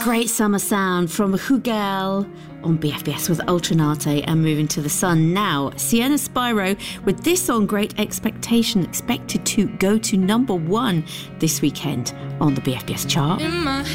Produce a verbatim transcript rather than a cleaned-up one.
Great summer sound from Hugel on B F B S with Ultranate and moving to the sun now. Sienna Spyro with this song, Great Expectation, expected to go to number one this weekend on the B F B S chart. In my